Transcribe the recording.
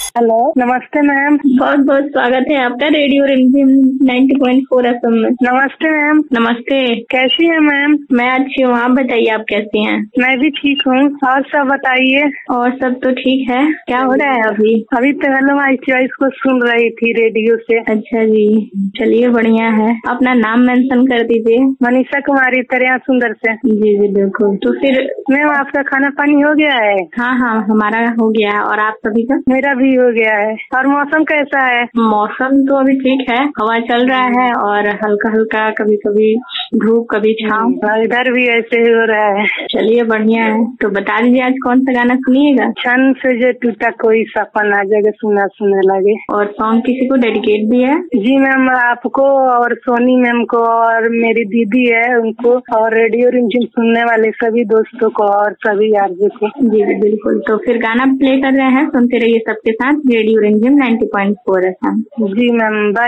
Hello, नमस्ते ma'am. बहुत बहुत स्वागत है आपका रेडियो रिमझिम 90.4 एफएम में। नमस्ते मैम। नमस्ते। कैसी है मैम? मैं अच्छी हूँ, आप बताइए आप कैसी हैं? मैं भी ठीक हूँ। और सब बताइए। और सब तो ठीक है। क्या हो रहा है अभी? अभी तो हेलो माई चॉइस को सुन रही थी रेडियो से। अच्छा जी, चलिए बढ़िया है। अपना नाम मेंशन कर दीजिए। मनीषा कुमारी, तरिया सुंदर से। जी जी बिल्कुल। तो फिर मैम आपका खाना पानी हो गया है? हाँ हाँ, हमारा हो गया है। और आप सभी का? मेरा भी हो गया है। और मौसम कैसा है? मौसम तो अभी ठीक है, हवा चल रहा है और हल्का हल्का कभी कभी धूप कभी छाँव। इधर भी ऐसे ही हो रहा है। चलिए बढ़िया है। तो बता दीजिए आज कौन सा गाना सुनिएगा? छन से जो टूटा कोई सपना जगह सुना सुने लगे। और सॉन्ग किसी को डेडिकेट भी है? जी मैम, आपको और सोनी मैम को और मेरी दीदी है उनको और रेडियो रिमझिम सुनने वाले सभी दोस्तों को और सभी आरजे को। जी जी बिल्कुल। तो फिर गाना प्ले कर रहे हैं, सुनते रहिए सबके साथ रेडियो रिमझिम 90.4 एफएम। जी मैम, बाय।